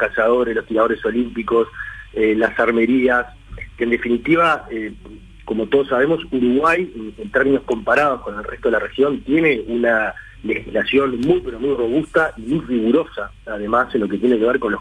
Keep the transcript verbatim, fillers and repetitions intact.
cazadores, los tiradores olímpicos, eh, las armerías, que en definitiva, eh, como todos sabemos, Uruguay, en, en términos comparados con el resto de la región, tiene una legislación muy, pero muy robusta y muy rigurosa, además, en lo que tiene que ver con los